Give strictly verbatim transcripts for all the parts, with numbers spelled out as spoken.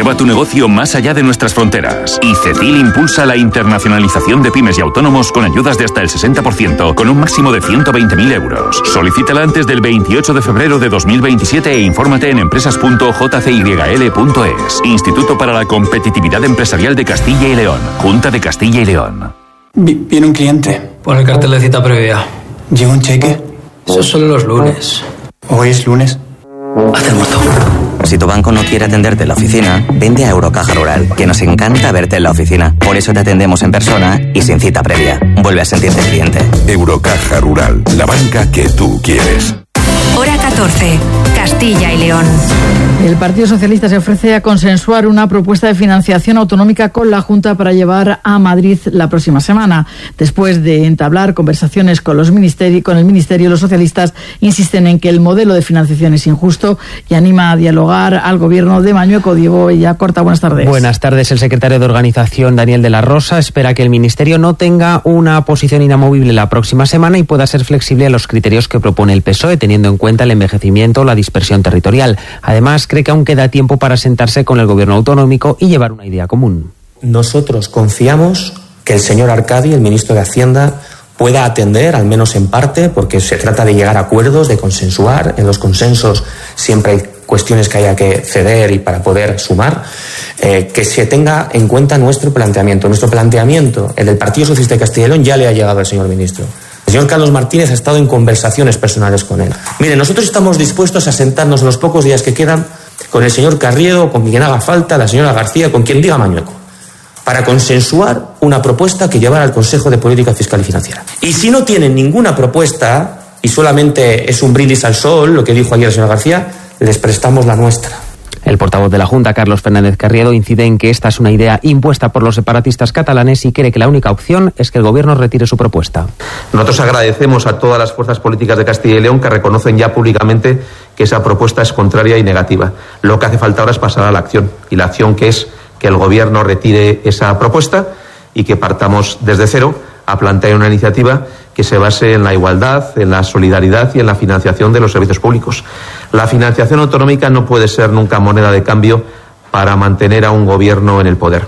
Lleva tu negocio más allá de nuestras fronteras. Y Cetil impulsa la internacionalización de pymes y autónomos con ayudas de hasta el sesenta por ciento, con un máximo de ciento veinte mil euros. Solicítala antes del veintiocho de febrero de dos mil veintisiete e infórmate en empresas punto j c y l punto es. Instituto para la Competitividad Empresarial de Castilla y León. Junta de Castilla y León. Viene un cliente. Pon el cartel de cita previa. ¿Lleva un cheque? Eso es solo los lunes. ¿Hoy es lunes? Hacemos todo. Si tu banco no quiere atenderte en la oficina, vente a Eurocaja Rural, que nos encanta verte en la oficina. Por eso te atendemos en persona y sin cita previa. Vuelve a sentirte cliente. Eurocaja Rural, la banca que tú quieres. Hora catorce, Castilla y León. El Partido Socialista se ofrece a consensuar una propuesta de financiación autonómica con la Junta para llevar a Madrid la próxima semana. Después de entablar conversaciones con los ministeri- con el Ministerio, los socialistas insisten en que el modelo de financiación es injusto y anima a dialogar al Gobierno de Mañueco. Diego Yacorta, buenas tardes. Buenas tardes. El secretario de Organización, Daniel de la Rosa, espera que el Ministerio no tenga una posición inamovible la próxima semana y pueda ser flexible a los criterios que propone el P S O E, teniendo en cuenta el envejecimiento o la dispersión territorial. Además, cree que aún queda tiempo para sentarse con el Gobierno autonómico y llevar una idea común. Nosotros confiamos que el señor Arcadi, el ministro de Hacienda, pueda atender, al menos en parte, porque se trata de llegar a acuerdos, de consensuar. En los consensos siempre hay cuestiones que haya que ceder y para poder sumar, eh, que se tenga en cuenta nuestro planteamiento. Nuestro planteamiento, el del Partido Socialista de Castilla y León, ya le ha llegado al señor ministro. El señor Carlos Martínez ha estado en conversaciones personales con él. Mire, nosotros estamos dispuestos a sentarnos en los pocos días que quedan con el señor Carriedo, con quien haga falta, la señora García, con quien diga Mañueco, para consensuar una propuesta que llevar al Consejo de Política Fiscal y Financiera. Y si no tienen ninguna propuesta, y solamente es un brindis al sol, lo que dijo ayer la señora García, les prestamos la nuestra. El portavoz de la Junta, Carlos Fernández Carriedo, incide en que esta es una idea impuesta por los separatistas catalanes y cree que la única opción es que el Gobierno retire su propuesta. Nosotros agradecemos a todas las fuerzas políticas de Castilla y León que reconocen ya públicamente que esa propuesta es contraria y negativa. Lo que hace falta ahora es pasar a la acción, y la acción que es que el Gobierno retire esa propuesta y que partamos desde cero a plantear una iniciativa que se base en la igualdad, en la solidaridad y en la financiación de los servicios públicos. La financiación autonómica no puede ser nunca moneda de cambio para mantener a un gobierno en el poder.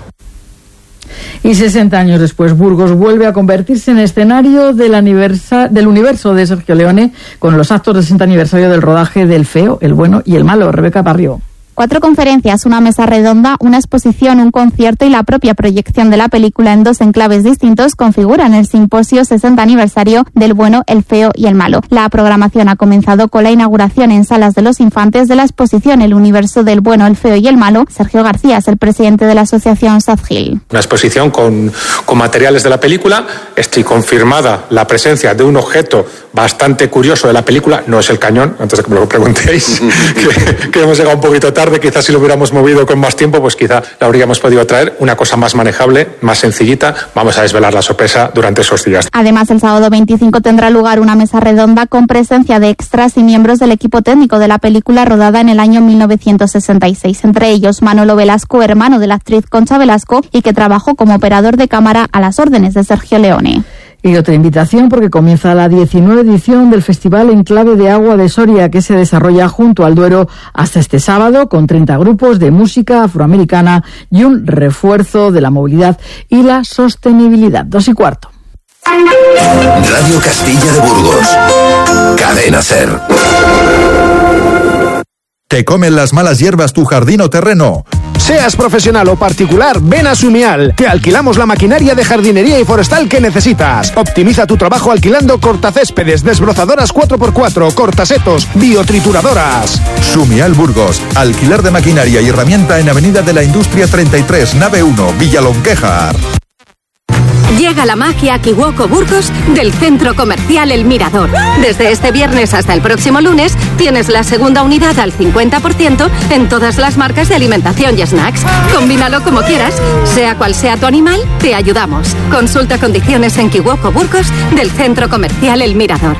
Y sesenta años después, Burgos vuelve a convertirse en escenario del, aniversa- del universo de Sergio Leone con los actos del sesenta aniversario del rodaje del Feo, el Bueno y el Malo. Rebeca Parrió. Cuatro conferencias, una mesa redonda, una exposición, un concierto y la propia proyección de la película en dos enclaves distintos configuran el simposio sesenta aniversario del Bueno, el Feo y el Malo. La programación ha comenzado con la inauguración en Salas de los Infantes de la exposición El universo del Bueno, el Feo y el Malo. Sergio García es el presidente de la asociación Sadgil. Una exposición con, con materiales de la película. Estoy confirmada la presencia de un objeto bastante curioso de la película. No es el cañón, antes de que me lo preguntéis, que, que hemos llegado un poquito tarde. Quizás si lo hubiéramos movido con más tiempo, pues quizá la habríamos podido traer. Una cosa más manejable, más sencillita. Vamos a desvelar la sorpresa durante esos días. Además, el sábado veinticinco tendrá lugar una mesa redonda con presencia de extras y miembros del equipo técnico de la película rodada en el año mil novecientos sesenta y seis. Entre ellos, Manolo Velasco, hermano de la actriz Concha Velasco, y que trabajó como operador de cámara a las órdenes de Sergio Leone. Y otra invitación porque comienza la diecinueva edición del Festival Enclave de Agua de Soria, que se desarrolla junto al Duero hasta este sábado con treinta grupos de música afroamericana y un refuerzo de la movilidad y la sostenibilidad. Dos y cuarto. Radio Castilla de Burgos. Cadena Ser. ¿Te comen las malas hierbas tu jardín o terreno? Seas profesional o particular, ven a Sumial. Te alquilamos la maquinaria de jardinería y forestal que necesitas. Optimiza tu trabajo alquilando cortacéspedes, desbrozadoras cuatro por cuatro, cortasetos, biotrituradoras. Sumial Burgos. Alquiler de maquinaria y herramienta en Avenida de la Industria treinta y tres, nave uno, Villalonquejar. Llega la magia a Kiwoko Burgos del Centro Comercial El Mirador. Desde este viernes hasta el próximo lunes tienes la segunda unidad al cincuenta por ciento en todas las marcas de alimentación y snacks. Combínalo como quieras, sea cual sea tu animal, te ayudamos. Consulta condiciones en Kiwoko Burgos del Centro Comercial El Mirador.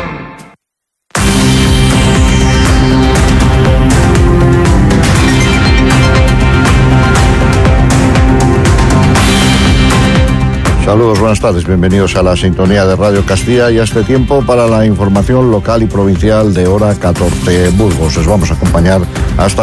Saludos, buenas tardes, bienvenidos a la sintonía de Radio Castilla y a este tiempo para la información local y provincial de hora catorce Burgos. Les vamos a acompañar hasta